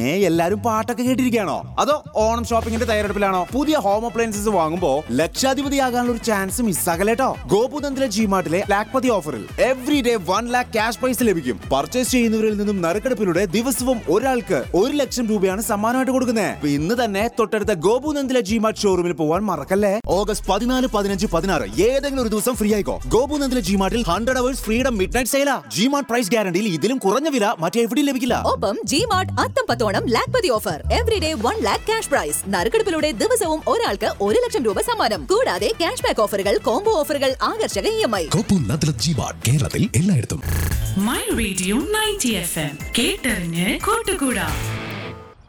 എല്ലാരും പാട്ടൊക്കെ കേട്ടിരിക്കുകയാണോ? അതോ ഓണം ഷോപ്പിംഗിന്റെ തയ്യാറെടുപ്പിലാണോ? പുതിയ ഹോം അപ്ലയൻസസ് വാങ്ങുമ്പോ ലക്ഷാധിപതിയാകാനുള്ള ഒരു ചാൻസ് മിസ്സാകലേട്ടോ. ഗോപുനന്ദിലെ ജിമാർട്ടിലെ ലാഖ്പതി ഓഫറിൽ every day 1 lakh cash prize ലഭിക്കും. പർച്ചേസ് ചെയ്യുന്നവരിൽ നിന്നും നറുക്കെടുപ്പിലൂടെ ദിവസവും ഒരാൾക്ക് 1 ലക്ഷം രൂപയാണ് സമ്മാനമായിട്ട് കൊടുക്കുന്നത്. ഇന്ന് തന്നെ തൊട്ടടുത്ത ഗോപുനന്ദിലെ ജിമാർട്ട് ഷോറൂമിൽ പോവാൻ മറക്കല്ലേ. ഓഗസ്റ്റ് 14, 15, 16 ഏതെങ്കിലും ഒരു ദിവസം ഫ്രീ ആയിക്കോ. ഗോപുനന്ദിലെ ജിമാർട്ടിൽ 100 hours freedom mid night സെയിലാ. G-Mart price ഗ്യാരണ്ടിയിൽ ഇതിലും കുറഞ്ഞ വില മറ്റെവിടെയും ലഭിക്കില്ല. ഒപ്പം G-Mart അത്തംപത്തോണം Lakhpati offer every day 1 lakh cash prize. നറുക്കെടുപ്പിലൂടെ ദിവസവും ഒരാൾക്ക് 1 ലക്ഷം രൂപ സമ്മാനം. കൂടാതെ ക്യാഷ് ബാക്ക് ഓഫറുകൾ, കോംബോ ഓഫറുകൾ, ആകർഷക EMI. ഗോപുനന്ദിലെ ജിമാർട്ട് കേരളത്തിൽ എല്ലായിടത്തും. മൈ റേഡിയോ 90 FM കേട്ടറിഞ്ഞ് കൂട്ടുകൂടാ.